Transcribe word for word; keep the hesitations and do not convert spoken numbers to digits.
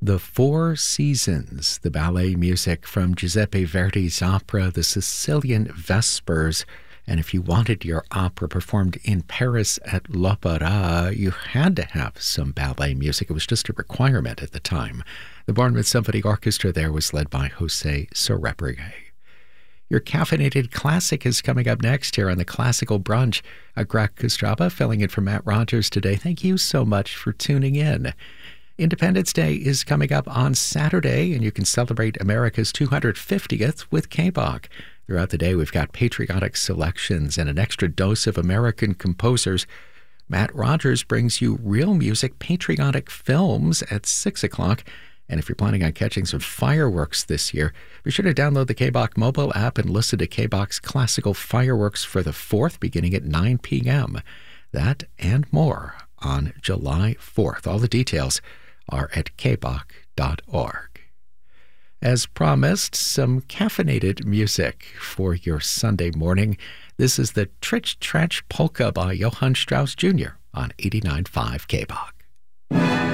The Four Seasons, the ballet music from Giuseppe Verdi's opera, The Sicilian Vespers. And if you wanted your opera performed in Paris at l'Opéra, you had to have some ballet music. It was just a requirement at the time. The Bournemouth Symphony Orchestra there was led by José Sorebrigue. Your caffeinated classic is coming up next here on the Classical Brunch. Greg Kostraba filling in for Matt Rogers today. Thank you so much for tuning in. Independence Day is coming up on Saturday, and you can celebrate America's two hundred fiftieth with K B O C. Throughout the day, we've got patriotic selections and an extra dose of American composers. Matt Rogers brings you real music, patriotic films at six o'clock. And if you're planning on catching some fireworks this year, be sure to download the K B O C mobile app and listen to K B O C's classical fireworks for the fourth beginning at nine p.m. That and more on July fourth. All the details are at k b o c dot org. As promised, some caffeinated music for your Sunday morning. This is the Tritch Tratch Polka by Johann Strauss Junior on eighty-nine point five K B O C.